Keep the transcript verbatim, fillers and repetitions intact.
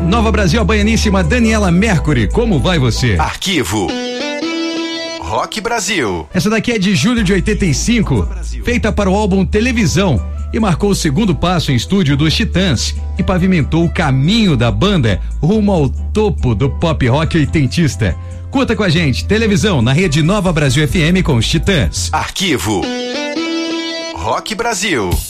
Nova Brasil, a baianíssima Daniela Mercury, como vai você? Arquivo Rock Brasil. Essa daqui é de julho de oitenta e cinco, feita para o álbum Televisão, e marcou o segundo passo em estúdio dos Titãs e pavimentou o caminho da banda rumo ao topo do pop rock oitentista. Curta com a gente, Televisão, na rede Nova Brasil F M com os Titãs. Arquivo Rock Brasil.